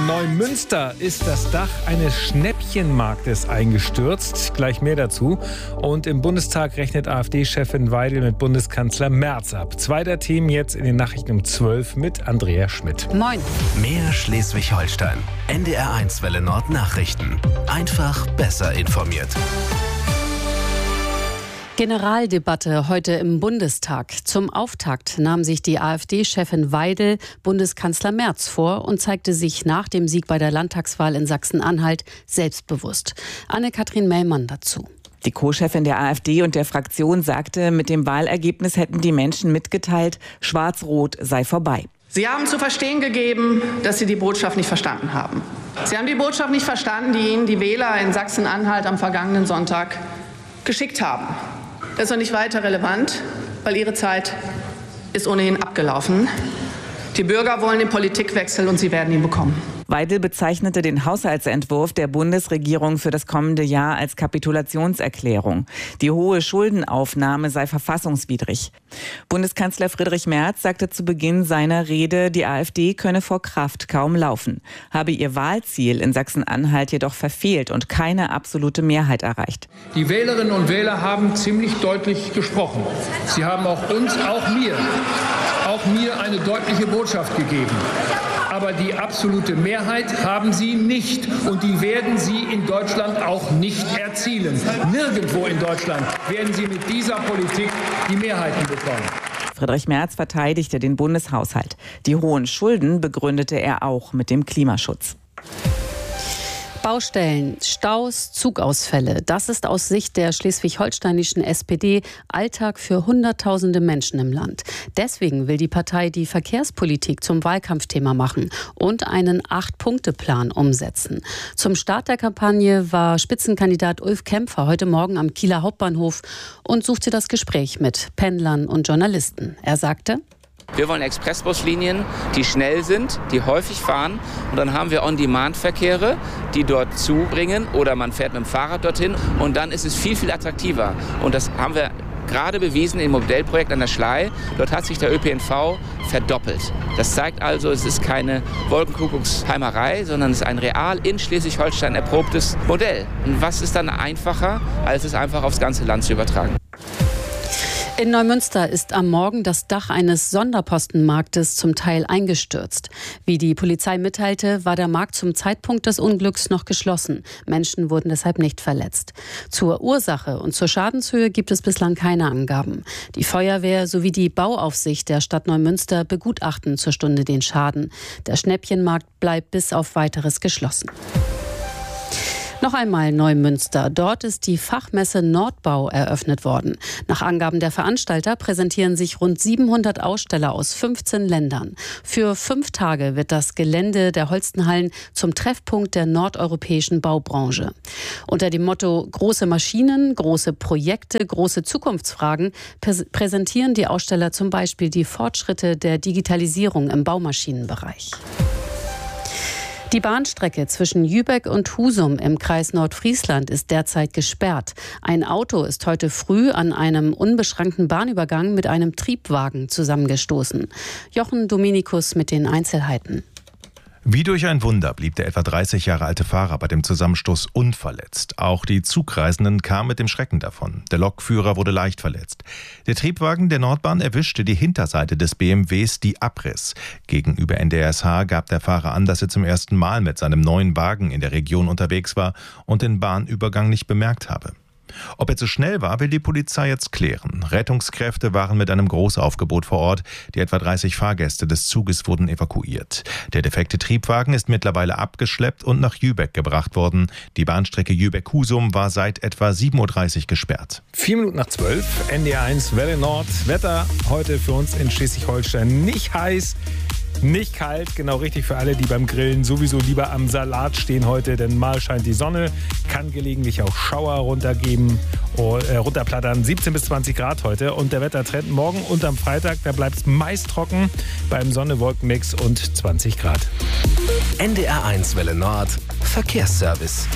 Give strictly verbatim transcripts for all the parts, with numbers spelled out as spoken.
In Neumünster ist das Dach eines Schnäppchenmarktes eingestürzt. Gleich mehr dazu. Und im Bundestag rechnet AfD-Chefin Weidel mit Bundeskanzler Merz ab. Zwei der Themen jetzt in den Nachrichten um zwölf mit Andrea Schmidt. Moin. Mehr Schleswig-Holstein. N D R eins Welle Nord Nachrichten. Einfach besser informiert. Generaldebatte heute im Bundestag. Zum Auftakt nahm sich die AfD-Chefin Weidel Bundeskanzler Merz vor und zeigte sich nach dem Sieg bei der Landtagswahl in Sachsen-Anhalt selbstbewusst. Anne-Kathrin Mellmann dazu. Die Co-Chefin der AfD und der Fraktion sagte, mit dem Wahlergebnis hätten die Menschen mitgeteilt, Schwarz-Rot sei vorbei. Sie haben zu verstehen gegeben, dass Sie die Botschaft nicht verstanden haben. Sie haben die Botschaft nicht verstanden, die Ihnen die Wähler in Sachsen-Anhalt am vergangenen Sonntag geschickt haben. Das ist noch nicht weiter relevant, weil Ihre Zeit ist ohnehin abgelaufen. Die Bürger wollen den Politikwechsel und sie werden ihn bekommen. Weidel bezeichnete den Haushaltsentwurf der Bundesregierung für das kommende Jahr als Kapitulationserklärung. Die hohe Schuldenaufnahme sei verfassungswidrig. Bundeskanzler Friedrich Merz sagte zu Beginn seiner Rede, die AfD könne vor Kraft kaum laufen, habe ihr Wahlziel in Sachsen-Anhalt jedoch verfehlt und keine absolute Mehrheit erreicht. Die Wählerinnen und Wähler haben ziemlich deutlich gesprochen. Sie haben auch uns, auch mir, auch mir eine deutliche Botschaft gegeben. Aber die absolute Mehrheit haben sie nicht. Und die werden sie in Deutschland auch nicht erzielen. Nirgendwo in Deutschland werden sie mit dieser Politik die Mehrheiten bekommen. Friedrich Merz verteidigte den Bundeshaushalt. Die hohen Schulden begründete er auch mit dem Klimaschutz. Baustellen, Staus, Zugausfälle. Das ist aus Sicht der schleswig-holsteinischen S P D Alltag für Hunderttausende Menschen im Land. Deswegen will die Partei die Verkehrspolitik zum Wahlkampfthema machen und einen Acht-Punkte-Plan umsetzen. Zum Start der Kampagne war Spitzenkandidat Ulf Kämpfer heute Morgen am Kieler Hauptbahnhof und suchte das Gespräch mit Pendlern und Journalisten. Er sagte: Wir wollen Expressbuslinien, die schnell sind, die häufig fahren. Und dann haben wir On-Demand-Verkehre, die dort zubringen. Oder man fährt mit dem Fahrrad dorthin. Und dann ist es viel, viel attraktiver. Und das haben wir gerade bewiesen im Modellprojekt an der Schlei. Dort hat sich der Ö P N V verdoppelt. Das zeigt also, es ist keine Wolkenkuckucksheimerei, sondern es ist ein real in Schleswig-Holstein erprobtes Modell. Und was ist dann einfacher, als es einfach aufs ganze Land zu übertragen? In Neumünster ist am Morgen das Dach eines Sonderpostenmarktes zum Teil eingestürzt. Wie die Polizei mitteilte, war der Markt zum Zeitpunkt des Unglücks noch geschlossen. Menschen wurden deshalb nicht verletzt. Zur Ursache und zur Schadenshöhe gibt es bislang keine Angaben. Die Feuerwehr sowie die Bauaufsicht der Stadt Neumünster begutachten zur Stunde den Schaden. Der Schnäppchenmarkt bleibt bis auf Weiteres geschlossen. Noch einmal Neumünster. Dort ist die Fachmesse Nordbau eröffnet worden. Nach Angaben der Veranstalter präsentieren sich rund siebenhundert Aussteller aus fünfzehn Ländern. Für fünf Tage wird das Gelände der Holstenhallen zum Treffpunkt der nordeuropäischen Baubranche. Unter dem Motto große Maschinen, große Projekte, große Zukunftsfragen präsentieren die Aussteller zum Beispiel die Fortschritte der Digitalisierung im Baumaschinenbereich. Die Bahnstrecke zwischen Jübeck und Husum im Kreis Nordfriesland ist derzeit gesperrt. Ein Auto ist heute früh an einem unbeschrankten Bahnübergang mit einem Triebwagen zusammengestoßen. Jochen Dominikus mit den Einzelheiten. Wie durch ein Wunder blieb der etwa dreißig Jahre alte Fahrer bei dem Zusammenstoß unverletzt. Auch die Zugreisenden kamen mit dem Schrecken davon. Der Lokführer wurde leicht verletzt. Der Triebwagen der Nordbahn erwischte die Hinterseite des B M Ws, die abriss. Gegenüber N D R S H gab der Fahrer an, dass er zum ersten Mal mit seinem neuen Wagen in der Region unterwegs war und den Bahnübergang nicht bemerkt habe. Ob er zu schnell war, will die Polizei jetzt klären. Rettungskräfte waren mit einem Großaufgebot vor Ort. Die etwa dreißig Fahrgäste des Zuges wurden evakuiert. Der defekte Triebwagen ist mittlerweile abgeschleppt und nach Jübeck gebracht worden. Die Bahnstrecke Jübeck-Husum war seit etwa sieben Uhr dreißig gesperrt. Vier Minuten nach zwölf, N D R eins Welle Nord. Wetter heute für uns in Schleswig-Holstein nicht heiß. Nicht kalt, genau richtig für alle, die beim Grillen sowieso lieber am Salat stehen heute, denn mal scheint die Sonne, kann gelegentlich auch Schauer runtergeben, oh, äh, runterplattern. siebzehn bis zwanzig Grad heute und der Wettertrend morgen und am Freitag, da bleibt es meist trocken beim Sonne-Wolken-Mix und zwanzig Grad. N D R eins Welle Nord Verkehrsservice.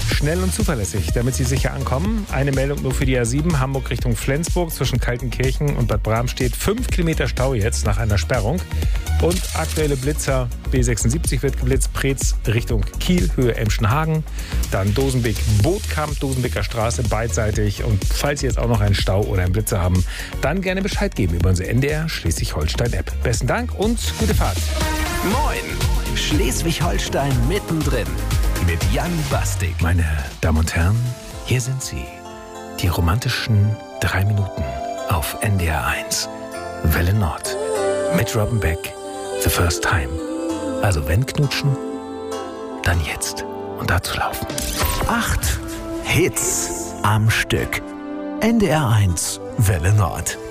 Schnell und zuverlässig, damit Sie sicher ankommen. Eine Meldung nur für die A sieben, Hamburg Richtung Flensburg. Zwischen Kaltenkirchen und Bad Bram steht fünf Kilometer Stau jetzt nach einer Sperrung. Und aktuelle Blitzer, B sechsundsiebzig wird geblitzt, Preetz Richtung Kiel, Höhe Emschenhagen. Dann Dosenbeek, Bootkamp, Dosenbeeker Straße, beidseitig. Und falls Sie jetzt auch noch einen Stau oder einen Blitzer haben, dann gerne Bescheid geben über unsere N D R Schleswig-Holstein-App. Besten Dank und gute Fahrt. Moin, Schleswig-Holstein mittendrin mit Jan Bastik. Meine Damen und Herren, hier sind sie. Die romantischen drei Minuten auf N D R eins. Welle Nord. Mit Robin Beck. The First Time. Also wenn knutschen, dann jetzt. Und dazu laufen. Acht Hits am Stück. N D R eins Welle Nord.